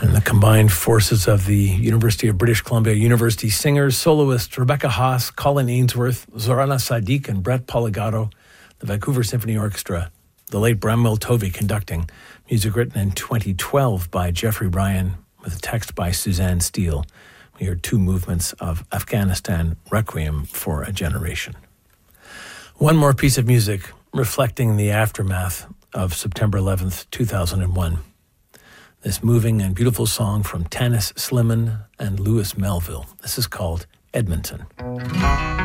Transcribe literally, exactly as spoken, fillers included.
And the combined forces of the University of British Columbia University singers, soloists Rebecca Haas, Colin Ainsworth, Zorana Sadiq, and Brett Poligato, the Vancouver Symphony Orchestra, the late Bramwell Tovey conducting, music written in twenty twelve by Jeffrey Bryan, with a text by Suzanne Steele. We heard two movements of Afghanistan Requiem for a Generation. One more piece of music reflecting the aftermath of September eleventh, two thousand one. This moving and beautiful song from Tanis Slimani and Louis Melville. This is called Edmonton.